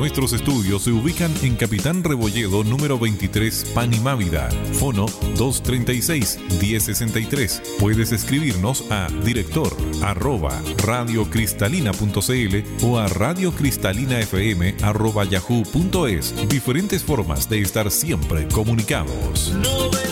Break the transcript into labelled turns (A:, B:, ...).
A: Nuestros estudios se ubican en Capitán Rebolledo número 23, Panimávida. Fono 236-1063. Puedes escribirnos a director@radiocristalina.cl o a radiocristalinafm@yahoo.es. Diferentes formas de estar siempre comunicados.